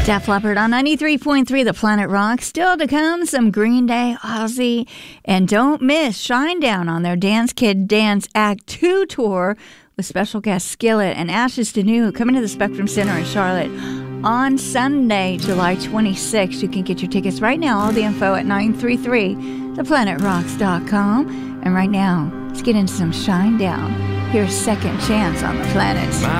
Def Leppard on 93.3 The Planet Rock. Still to come, some Green Day, Ozzy, and don't miss Shinedown on their Dance Kid Dance Act 2 tour with special guests Skillet and Ashes to New coming to the Spectrum Center in Charlotte on Sunday, July 26th. You can get your tickets right now. All the info at 933theplanetrocks.com. And right now, let's get into some Shinedown. Here's Second Chance on the Planet.